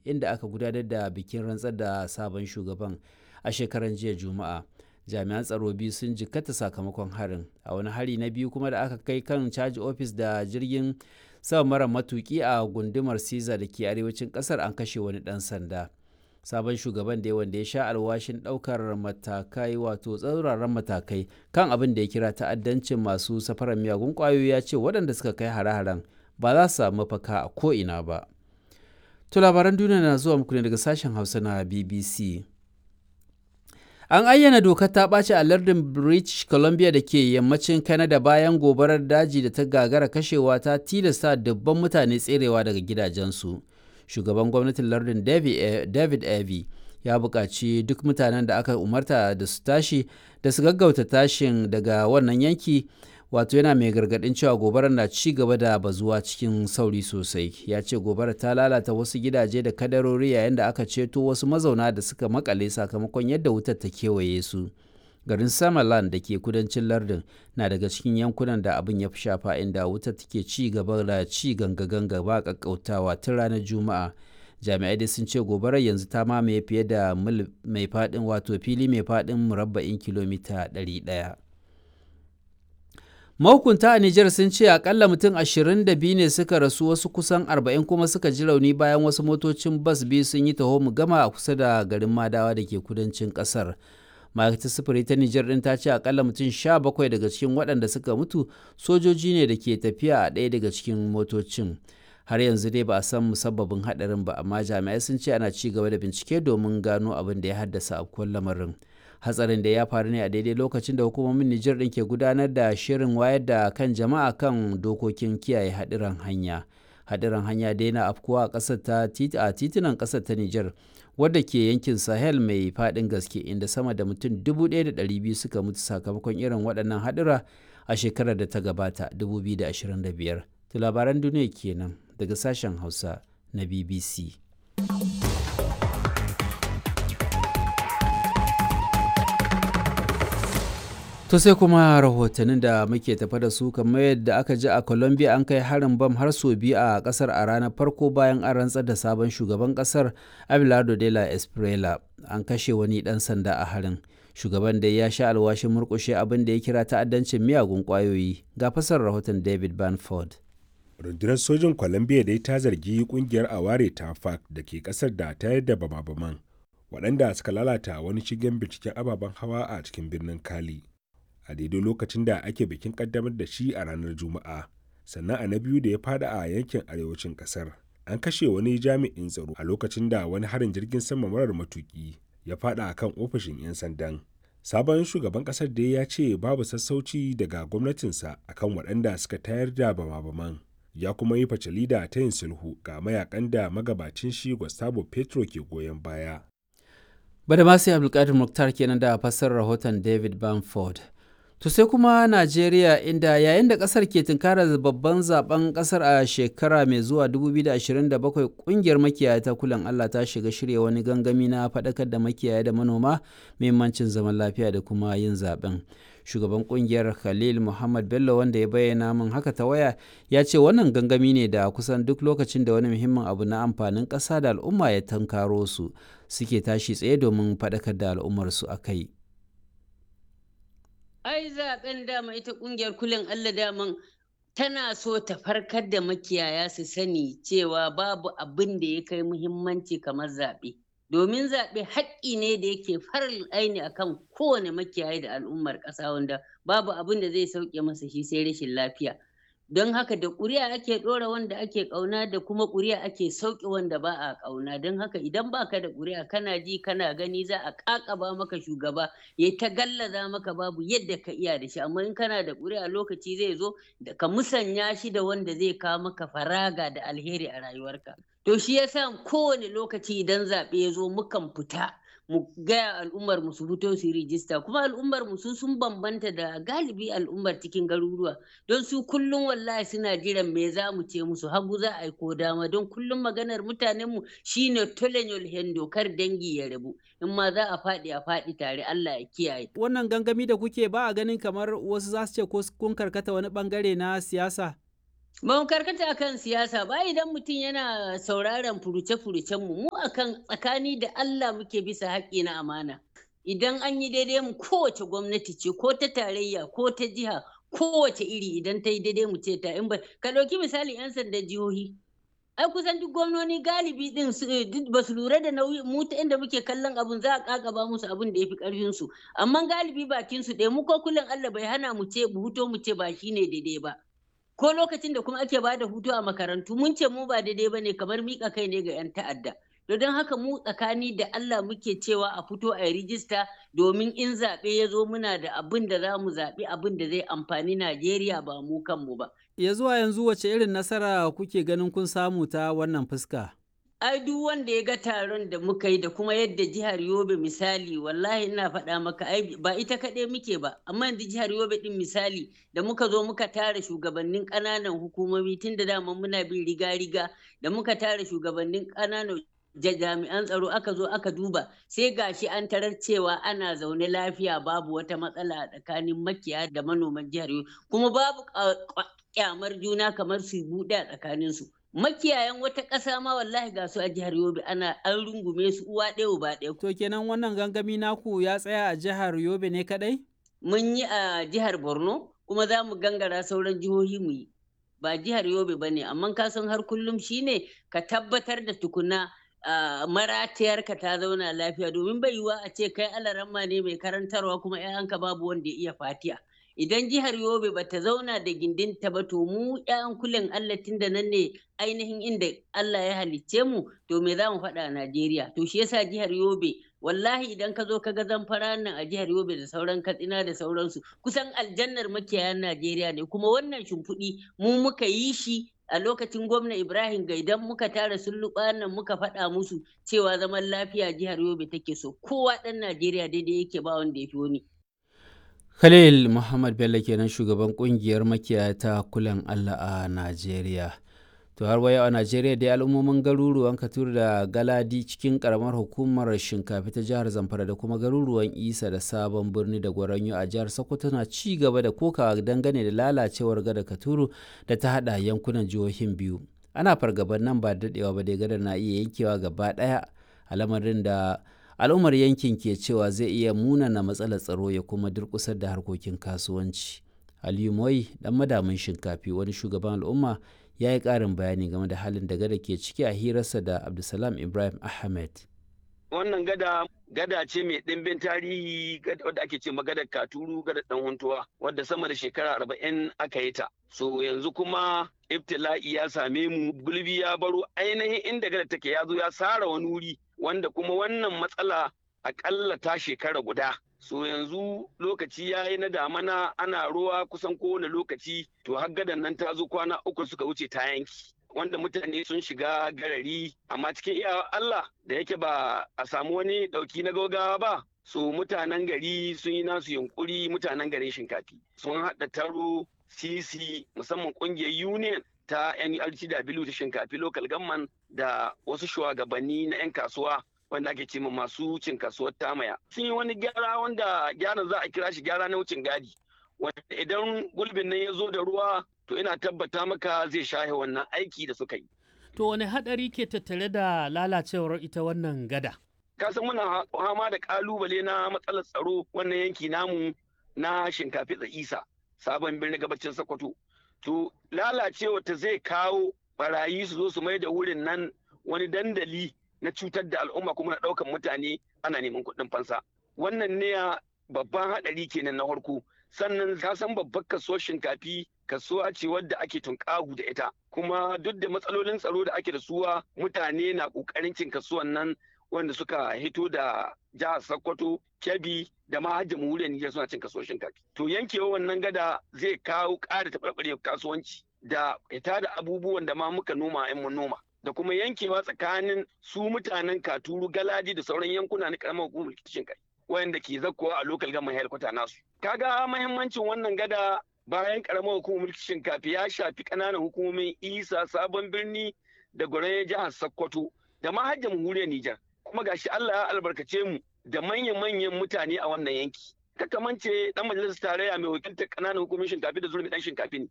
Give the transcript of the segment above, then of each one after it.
inda aka gudanar da bikin rantsar da sabon shugaban a shekaran jiya Juma'a. Jami'an tsaro biyu sun jikkata sakamakon harin. A wani hari na biyu kuma da aka kai kan caji ofis da jirgin sama mara matuki a gundumar Siza da ke arewacin kasar, an kashe wani ɗan sanda. Sabon shugaban da wanda ya sha alwashin ɗaukar matakai wato tsauraran matakai kan abin da ya kira ta'addancin masu safarar miyagun ƙwayoyi, ya ce waɗanda suka kai hare-haren ba za su samu mafaka a ko'ina ba. To labaran duniya na zuwa muku ne daga sashen Hausa na BBC. An ayyana dokar ta ɓaci a lardin British Columbia da ke yammacin Canada bayan gobarar daji da ta gagara kashewa ta tilasta dubban mutane tserewa daga gidajensu. Shugaban gwamnatin lardin David Eby ya buƙaci duk mutanen da aka umarta da su tashi da su gaggauta tashin daga wannan yanki, wato yana mai gargaɗin cewa gobarar na ci gaba da bazuwa cikin sauri sosai. Ya ce gobarar ta lalata wasu gidaje da kadarori yayin da aka ceto wasu mazauna da suka makale sakamakon yadda wutar ta kewaye su. Garin Summerland da ke kudancin lardin na daga cikin yankunan da abin ya fi shafa, inda wutar take ci gaba da ci ganga ba ƙaƙƙautawa tun ranar Juma'a. Jami'ai dai sun ce gobarar yanzu ta mamaye fiye da mai faɗin wato fili mai faɗin murabba'in kilomita 100. Mahukunta a Nijar sun ce akalla mutum 22 ne suka rasu, wasu kusan 40 kuma suka ji rauni bayan wasu motocin bas biyu sun yi taho-mu-gama a kusa da garin Madawa da ke kudancin ƙasar. Ma'aikatar sufuri ta Nijar ɗin ta ce akalla mutum 17 daga cikin waɗanda suka mutu sojoji ne da ke tafiya a ɗaya daga cikin motocin. Har yanzu dai ba a san musabbabin haɗarin ba, amma jami'ai sun ce ana ci gaba da bincike domin gano abin da ya haddasa afkuwar lamarin. Hatsarin da ya faru ne a daidai lokacin da hukumomin Nijar ɗin ke gudanar da shirin wayar da kan jama'a kan dokokin kiyaye haɗuran hanya. Haɗuran hanya dai na afkuwa a titunan ƙasar ta Nijar, wadda ke yankin Sahel mai faɗin gaske, inda sama da mutum 1,200 suka mutu sakamakon irin waɗannan haɗura a shekarar da ta gabata 2025. To labaran duniya kenan daga sashen Hausa na BBC. To sai kuma rahotannin da muke tafa da su, kamar yadda aka ji a Colombia an kai harin bam har sau biyu a kasar a ranar farko bayan an rantsar da sabon shugaban kasar Abelardo de la Espriella. An kashe wani dan sanda a harin. Shugaban da ya sha alwashin murƙushe abin da ya kira ta'addancin miyagun ƙwayoyi. Ga fasar rahoton David Banford. Rundunar sojin Colombia dai ta zargi kungiyar Aware ta FARC da ke kasar da ta yadda bama-baman waɗanda suka lalata wani shigen binciken ababen hawa a cikin birnin Cali. A daidai lokacin da ake bikin kaddamar da shi a ranar Juma'a, sannan a na biyu da ya fada a yankin arewacin kasar. An kashe wani jami'in tsaro a lokacin da wani harin jirgin sama marar matuki ya fada a kan ofishin 'yan sandan. Sabon shugaban kasar dai ya ce babu sassauci daga gwamnatinsa akan waɗanda suka tayar da bama-baman. Ya kuma yi facali da ta yin sulhu ga mayakan da magabacin shi Gustavo Petro ke goyon baya. Badamasi Abdulkadir Mukhtar kenan da fassarar rahoton David Banford. To sai kuma Najeriya, inda yayin da kasar ke tunkarar babban zaben kasar a shekara mai zuwa 2027, kungiyar makiyaya ta Kulan Allah ta shiga shirya wani gangami na faɗakar da makiyaya da manoma muhimmancin zaman lafiya da kuma yin zaben. Shugaban kungiyar Khalil Muhammad Bello, wanda ya bayyana min haka ta waya, ya ce wannan gangami ne da kusan duk lokacin da wani muhimmin abu na amfanin ƙasa da al'umma ya tankaro su, suke tashi tsaye domin faɗakar da al'ummarsu a kai. Ai zaben dama ita kungiyar Kulen Allah daman tana so ta farkar da makiyaya su sani cewa babu abin da ya kai muhimmanci kamar zaɓe. Domin zaɓe haƙƙi ne da yake farin aini akan kowane makiyayi da al'ummar ƙasa, wanda babu abin da zai sauke masa shi sai rashin lafiya. Don haka da ƙuri'a ake ɗora wanda ake ƙauna, da kuma ƙuri'a ake sauƙi wanda ba a ƙauna. Don haka idan baka da ƙuri'a, kana ji kana gani za a ƙaƙaba maka shugaba ya ta gallaza maka, babu yadda ka iya da shi. Amma in kana da ƙuri'a, lokaci zai zo da ka musanya shi da wanda zai kawo maka faraga da alheri a rayuwarka. To shi yasa kowane lokaci idan zaɓe ya zo mukan fita mu gaya al'ummar mu su fito su rijista. Kuma al'ummar mu sun bambanta da galibi al'ummar cikin garuruwa, don su kullum wallahi suna jiran me za mu ce musu, hagu za a yi ko dama. Don kullum maganar mutanen mu shine tolenyol hendo, kar dangi ya rabu, in ma za a faɗi tare, Allah ya kiyaye. Wannan gangami da kuke, ba a ganin kamar wasu za su ce ko kun karkata wani bangare na siyasa? Ba mu karkata akan siyasa ba idan mutum yana sauraron furuce-furucen mu akan tsakani da Allah muke bisa haƙƙi na amana. Idan an yi daidai mu kowace gwamnati ce ko ta tarayya ko ta jiha kowace iri idan ta yi daidai mu ce ta in ba ka ɗauki misali 'yan sandan jihohi. Ai kusan duk gwamnoni galibi din su ba su lura da nauyi mu ta inda muke kallon abun za a ƙaƙaba musu abun da ya fi ƙarfin su. Amma galibi bakin su ɗaya mu ko kullum Allah bai hana mu ce mu huto mu ce ba shine daidai ba. Ko lokacin da kuma ake ba da hutu a makarantu mun ce mu ba daidai ba ne kamar miƙa kai ne ga 'yan ta'adda. To don haka mu tsakani da Allah muke cewa a fito a yi rijista domin in zaɓe ya zo muna da abin da za mu zaɓi abin da zai amfani Najeriya ba mu kanmu ba. Ya zuwa yanzu wace irin nasara kuke ganin kun samu ta wannan fuska? Ai duk wanda ya ga taron da muka yi da kuma yadda jihar Yobe misali wallahi ina faɗa maka ai ba ita kaɗai muke ba amma yanzu jihar Yobe ɗin misali da muka zo muka tara shugabannin ƙananan hukumomi tun da dama muna bin riga-riga da muka tara shugabannin ƙananan jami'an tsaro aka zo aka duba sai gashi an tarar cewa ana zaune lafiya babu wata matsala a tsakanin makiyaya da manoman jihar Yobe kuma babu kyamar juna kamar su buɗe a tsakaninsu. Makiyayan wata ƙasa ma wallahi ga su a jihar Yobe an rungume su uwa ɗaya uba ɗaya. To kenan wannan gangami naku ya tsaya a jihar Yobe ne kaɗai? Mun yi a jihar Borno kuma za mu gangara sauran jihohi mu yi. Ba jihar Yobe ba ne amma ka san har kullum shine ka tabbatar da tukuna maratiyarka ta zauna lafiya domin bai yiwuwa a ce kai alaramma ne mai karantarwa kuma 'ya'yanka babu wanda ya iya fatiya. Idan jihar Yobe ba ta zauna da gindinta ba to mu 'ya'yan kulen Allah tunda nan ne ainihin inda Allah ya halicce mu to me za mu faɗa a Najeriya to shi yasa jihar Yobe wallahi idan ka zo ka ga Zamfara nan a jihar Yobe da sauran Katsina da sauransu kusan aljannar makiyayan Najeriya ne kuma wannan shimfiɗi mu muka yi shi a lokacin gwamna Ibrahim Gaidan muka tara sulluɓa nan muka faɗa musu cewa zaman lafiya jihar Yobe take so kowa ɗan Najeriya daidai yake ba wanda ya fi wani. Khalil Muhammad Bello kenan shugaban kungiyar makiyaya ta kulen Allah a Najeriya. To har waya a Najeriya dai al'ummomin garuruwan Katuru da Galadi cikin karamar hukumar Shinkafi ta jihar Zamfara da kuma garuruwan Isa da Sabon Birni da Gwaranyo a jihar Sokoto na ci gaba da kokawa dangane da lalacewar gada Katuru da ta hada yankunan jihohin biyu. Ana fargabar nan ba daɗewa ba dai gadar na iya yankewa gaba ɗaya a lamarin da al'ummar yankin ke cewa zai iya munana matsalar tsaro ya kuma durƙusar da harkokin kasuwanci. Aliyu Moyi dan madamin Shinkafi wani shugaban al'umma ya yi ƙarin bayani game da halin da gada ke ciki a hirarsa da Abdulsalam Ibrahim Ahmed. Wannan gada ce mai ɗimbin tarihi wadda ake ce magadar Katuru gadar ɗan huntuwa wadda sama da shekara 40 aka yi ta. So yanzu kuma ibtila'i ya same mu gulbi ya baro ainihin inda gada take ya zo ya sara wani wuri wanda kuma wannan matsala akalla ta shekara guda. So yanzu lokaci ya yi na damana ana ruwa kusan kowane lokaci to har gadan nan ta zo kwana 3 suka wuce ta yanki. Wanda mutane sun shiga garari amma cikin iya Allah da yake ba a samu wani dauki na gaugawa ba so mutanen gari sun yi nasu yunkuri mutanen garin Shinkafi sun haɗa taro CC musamman ƙungiyar union ta NURTW ta Shinkafi local government da wasu shugabanni na 'yan kasuwa wanda ake ce masu cin kasuwar tamaya sun yi wani gyara wanda gyaran za a kira shi gyara na wucin gadi wanda idan gulbin nan ya zo da ruwa to ina tabbata maka zai shahe wannan aiki da suka yi. To wani hadari ke tattare da lalacewar ita wannan gada? Kasan muna hama da kalubale na matsalar tsaro wannan yanki namu na Shinkafi da Isa Sabon Birni gabacin Sokoto. To lalacewa ta zai kawo barayi su zo su mai da wurin nan wani dandali na cutar da al'umma kuma na ɗaukan mutane ana neman kuɗin fansa. Wannan ne babban haɗari kenan na farko. Sannan ka san babbar kasuwar Shinkafi kasuwa ce wadda ake tunƙahu da ita kuma duk da matsalolin tsaro da ake da suwa mutane na ƙoƙarin cin kasuwan nan wanda suka hito da jihar Sokoto, Kebbi da ma har jamhuriyar Nijar suna cin kasuwar Shinkafi. To yankewa wannan gada zai kawo ƙara taɓarɓarewar kasuwanci da ita da abubuwan da ma muka noma in mun noma. Da kuma yankewa tsakanin su mutanen Katuru, Galadi da sauran yankuna na ƙaramar hukumar Shinkafi wayanda ke zakkowa a local government headquarter nasu. Kaga mahimmancin wannan gada bayan karamar hukumar mulkin Shinkafi ya shafi ƙananan hukumomin Isa, Sabon Birni da Gwaran jihar Sokoto da ma har jamhuriyar Nijar. Kuma gashi Allah ya albarkace mu da manyan mutane a wannan yanki. Kakamance dan majalisar tarayya mai wakiltar ƙananan hukumomin Shinkafi da Zurmi dan Shinkafi ne.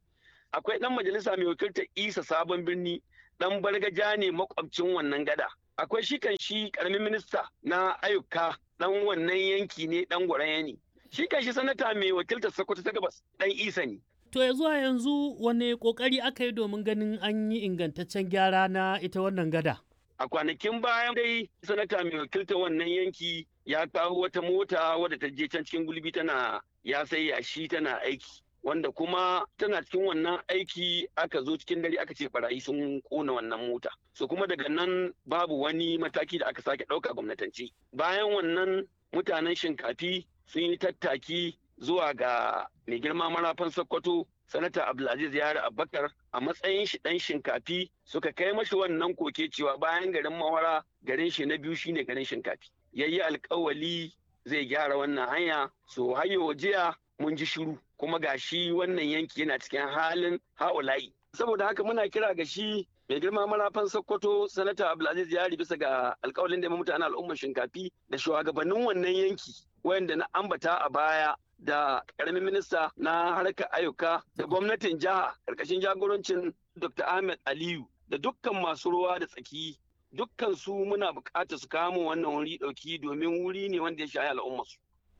akwai ɗan majalisa mai wakiltar Isa Sabon Birni ɗan Bargaja ne makwabcin wannan gada. Akwai shi ƙaramin minista na ayyuka ɗan wannan yanki ne ɗan Gwaranya ne. Shi sanata mai wakiltar Sokoto ta Gabas ɗan Isa ne. To ya zuwa yanzu wane ƙoƙari aka yi domin ganin an yi ingantaccen gyara na ita wannan gada? A kwanakin bayan dai sanata mai wakiltar wannan yanki ya kawo wata mota wadda ta je can cikin gulbi ya sai yashi tana aiki. Wanda kuma tana cikin wannan aiki aka zo cikin dare aka ce barayi sun kona wannan mota. So kuma daga nan babu wani mataki da aka sake ɗauka gwamnatance. Bayan wannan mutanen Shinkafi sun yi tattaki zuwa ga mai girma marafan Sokoto sanata Abdulaziz Yari Abubakar a matsayin shi ɗan Shinkafi suka kai mashi wannan koke cewa bayan garin Mawara garin shi na biyu shine garin Shinkafi. Yayi alƙawali zai gyara wannan hanya, so hayo jiya mun ji shiru kuma gashi wannan yanki yana cikin halin haula'i. Saboda haka muna kira ga shi mai girma marafan Sokoto sanata Abdulaziz Yari bisa ga alƙawalin da ya mutane al'ummar Shinkafi da shugabannin wannan yanki wanda na ambata a baya da karamin minista na harkar ayyuka da gwamnatin jiha karkashin jagorancin Dr. Ahmed Aliyu da dukkan masu ruwa da tsaki dukkan su muna buƙatar su kamo wannan wuri ɗauki domin wuri ne wanda ya shahi al'ummarsu.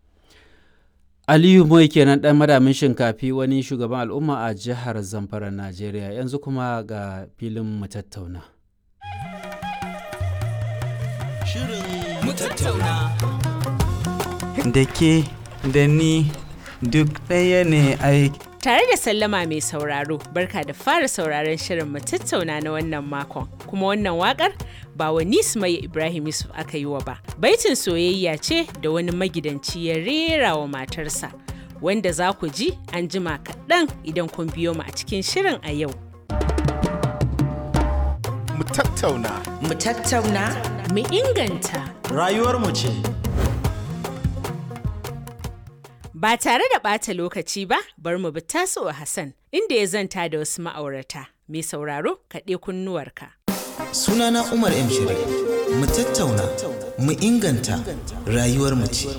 Aliyu Moi kenan ɗan madamin Shinkafi wani shugaban al'umma a jihar Zamfara Najeriya. Yanzu kuma ga filin mu tattauna. Shirin mu tattauna. Da ke da ni duk ɗaya ne ai. Tare da sallama mai sauraro, barka da fara sauraron shirin mu tattauna na wannan makon. Kuma wannan wakar ba wa Nismai Ibrahim Yusuf aka yi wa ba. Baitin soyayya ce da wani magidanci ya rera wa matarsa, wanda za ku ji an jima kaɗan idan kun biyo mu a cikin shirin a yau. Mu tattauna. Mu tattauna. Mu inganta. Rayuwar mu ce. Ba tare da ɓata lokaci ba, bar mu bi Tasi'u Hassan, inda ya zanta da wasu ma'aurata. Mai sauraro, kaɗe kunnuwarka. Sunana Umar M. Shiri. Mu tattauna, mu inganta, rayuwar mu ce.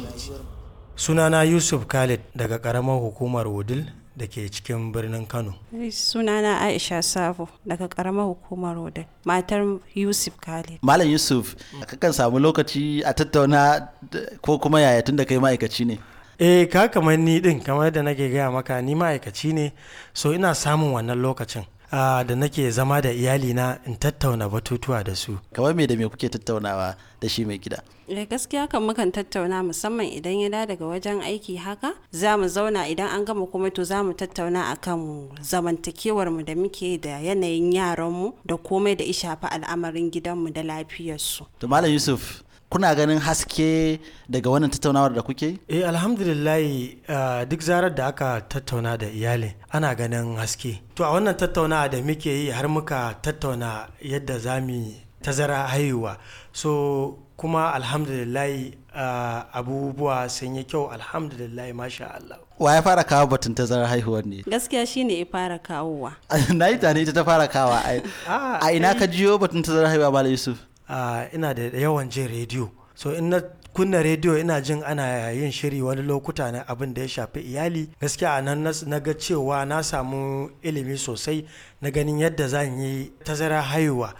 Sunana Yusuf Khalid daga ƙaramar hukumar Wudil da ke cikin birnin Kano. Sunana Aisha Sabo daga ƙaramar hukumar Wudil, matar Yusuf Khalid. Malam Yusuf, kakan samu lokaci a tattauna ko kuma yaya tun da kai ma'aikaci ne? Ka kamar ni din, kamar da nake gaya maka ni ma'aikaci ne, so ina samun wannan lokacin da nake zama da iyalina in tattauna batutuwa da su. Kamar me da me kuke tattaunawa da shi mai gida? Gaskiya kan mukan tattauna musamman idan ya dawo daga wajen aiki haka, za mu zauna idan an gama kuma to za mu tattauna akan zamantakewar mu da muke da yanayin yaranmu da komai da ishafa al'amarin gidanmu da lafiyarsu. To Malam Yusuf, kuna ganin haske daga wannan tattaunawar da kuke? Alhamdulillah, duk zarar da aka tattauna da iyali ana ganin haske. To a wannan tattaunawa da muke yi har muka tattauna yadda za mu tazara haihuwa. So kuma alhamdulillah abubuwa sun yi kyau, alhamdulillah, masha Allah. Wa ya fara kawo batun tazarar haihuwar ne? Gaskiya shine ya fara kawowa. Na yi tane ita ta fara kawa. A ina ka jiyo batun tazarar haihuwa Malam Yusuf? Ina da yawan jin rediyo, so in na kunna rediyo ina jin ana yin shiri wani lokuta na abin da ya shafi iyali. Gaskiya a nan na ga cewa na samu ilimi sosai na ganin yadda zan yi tazara haihuwa.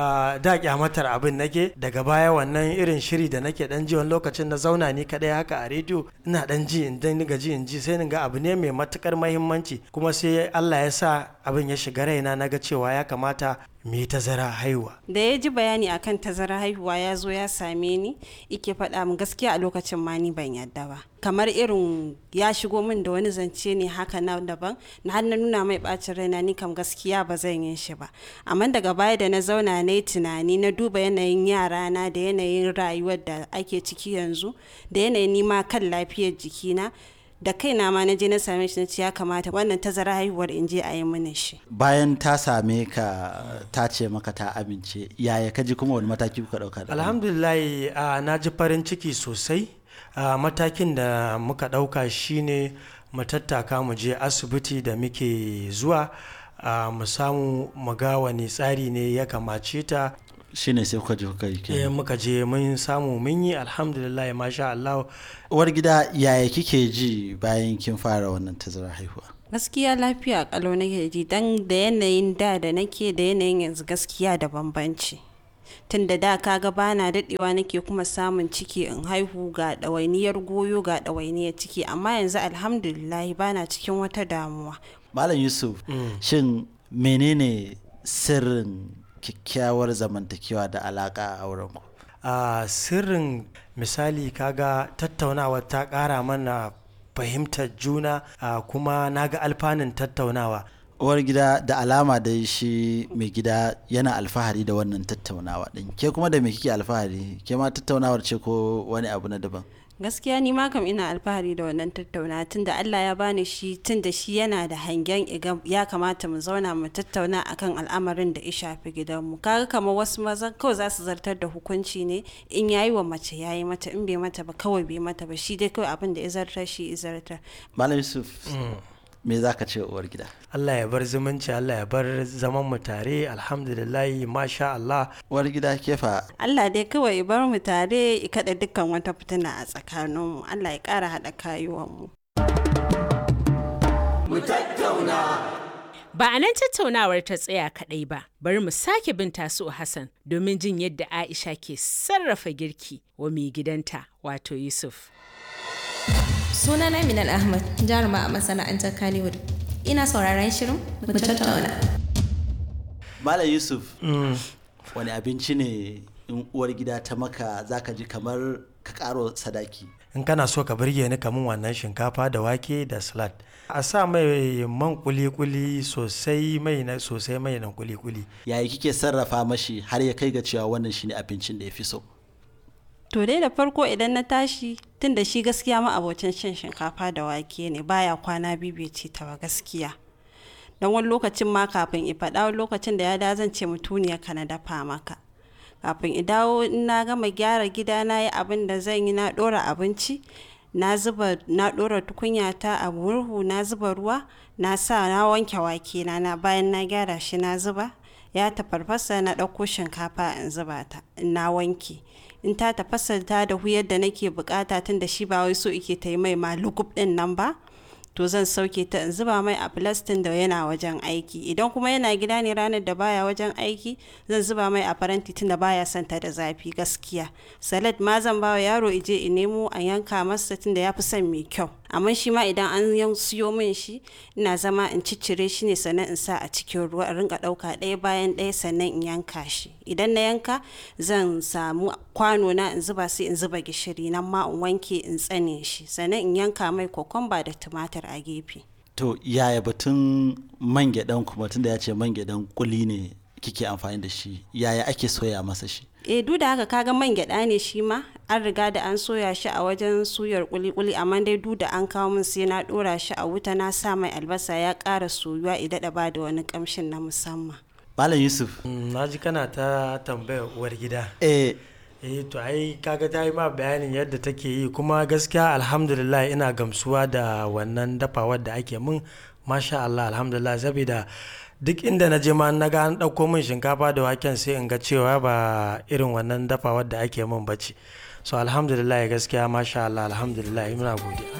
Da kyamatar abin nake, daga baya wannan irin shiri da nake dan ji wani lokacin na zauna ni kadai haka a rediyo ina dan ji in dan ji in ji sai ni ga abu ne mai matukar muhimmanci, kuma sai Allah ya sa abin ya shiga raina na ga cewa ya kamata mu yi tazara haihuwa. Da ya ji bayani akan tazara haihuwa ya zo ya same ni, ike faɗa min gaskiya a lokacin ma ni ban yadda ba. Kamar irin ya shigo min da wani zance ne haka na daban, na har na nuna mai bacin raina ni kam gaskiya ba zan yin shi ba. Amma daga baya da na zauna na yi tunani, na duba yanayin yarana da yanayin rayuwar da ake ciki yanzu, da yanayin nima kan lafiyar jikina, da kaina ma na je na same shi na ce ya kamata wannan tazara haihuwar in je a yi mini shi. Bayan ta same ka ta ce maka ta amince, yaya ka ji kuma wani mataki kuka dauka? Alhamdulillah, na ji farin ciki sosai. Matakin da muka dauka shine mu tattaka mu je asibiti da muke zuwa mu samu mu ga wani tsari ne ya kamace ta. Shine sai kuka je kuka yi? Muka je mun samu mun yi, alhamdulillah, masha Allah. Uwar gida, yaya kike ji bayan kin fara wannan tazarar haihuwa? Gaskiya lafiya kalau nake ji dan da yanayin da nake da yanayin yanzu gaskiya da bambanci. Tun da kaga bana daɗewa nake kuma samun ciki in haihu ga ɗawainiyar goyo ga ɗawainiyar ciki, amma yanzu alhamdulillah bana cikin wata damuwa. Malam Yusuf, shin menene sirrin kyakkyawar zamantakewa da alaka a aurenku? Sirrin misali kaga tattaunawa ta ƙara mana fahimtar juna, kuma naga alfanun tattaunawa. Uwar gida da alama da shi mai gida yana alfahari da wannan tattaunawa din, ke kuma da me kike alfahari? Ke ma tattaunawar ce ko wani abu na daban? Gaskiya ni ma kam ina alfahari da wannan tattauna, tunda Allah ya bani shi, tunda shi yana da hangen ya kamata mu zauna mu tattauna akan al'amarin da ya shafi gidanmu. Kaga kamar wasu mazan kawai za su zartar da hukunci ne, in yayi wa mace yayi mata, in bai mata ba kawai bai mata ba, shi dai kawai abin da ya zartar shi ya zartar. Malam Yusuf, me za ka ce uwar gida? Allah ya bar zumunci, Allah ya bar zaman mu tare, alhamdulillahi, masha Allah. Uwar gida kefa? Allah dai kawai ya bar mu tare, ya kada dukkan wata fitina a tsakaninmu. Allah ya ƙara haɗa kayuwanmu. Mu tattauna. Ba a nan tattaunawar ta tsaya kaɗai ba, bari mu sake bin Tasu'u Hassan domin jin yadda Aisha ke sarrafa girki wa mai gidanta, wato Yusuf. Sunana Minal Ahmad, jaruma a masana'antar Kannywood. Ina sauraron shirin mu tattauna. Malam Yusuf, wani abinci ne in uwar gida ta maka zaka ji kamar ka karo sadaki? In kana so ka burge ni kamun wannan shinkafa da wake da salad. A sa mai man kuli-kuli sosai, mai na kuli-kuli. Yaya kike sarrafa mashi har ya kai ga cewa wannan shine abincin da ya fi so? To dai da farko idan na tashi, tun da shi gaskiya ma abocin shan shinkafa da wake ne, baya kwana biyu bai ci ta ba gaskiya. Don wani lokacin ma kafin in faɗa, wani lokacin da ya da zan ce mutuniya ka na dafa maka. Kafin in dawo in na gama gyara gida na yi abin da zan yi, na ɗora abinci, na ɗora tukunya ta a murhu, na zuba ruwa, na wanke wake na bayan na gyara shi na zuba, ya tafarfasa na ɗauko shinkafa in zuba ta, na wanke. In ta tafasa ta dahu yadda nake bukata, tun da shi ba wai so ike ta yi mai malugub din nan ba, to zan sauke ta in zuba mai a filastin da yana wajen aiki. Idan kuma yana gida ne ranar da baya wajen aiki, zan zuba mai a faranti tun da baya son ta da zafi gaskiya. Salad ma zan ba wa yaro ije in nemo a yanka masa tun da ya fi son mai kyau. Amma shi ma idan an siyo min shi, ina zama in ciccire shi ne sannan in sa a cikin ruwa, in rinka ɗauka ɗaya bayan ɗaya sannan in yanka shi. Idan na yanka, zan samu kwano na in zuba, sai in zuba gishiri nan ma in wanke in tsane shi, sannan in yanka mai kokomba da tumatir a gefe. To yaya batun man gyaɗan kuma, tunda ya ce man gyaɗan kuli ne kike amfani da shi, yaya ake soya masa shi? Duk da haka kaga man gyaɗa ne shi ma, an riga da an soya shi a wajen suyar kuli-kuli, amma dai duk da an kawo min sai na ɗora shi a wuta, na sa mai albasa ya ƙara soyuwa, idan da ba da wani ƙamshin na musamman. Malam Yusuf, na ji kana ta tambayar uwar gida. To ai kaga ta yi ma bayanin yadda take yi, kuma gaskiya alhamdulillah ina gamsuwa da wannan dafawar da ake min, masha Allah, alhamdulillah. Saboda duk inda na je ma na ga an ɗauko min shinkafa da waken, sai in ga cewa ba irin wannan dafawar da ake min bace. So alhamdulillah gaskiya masha Allah, alhamdulillah, muna godiya.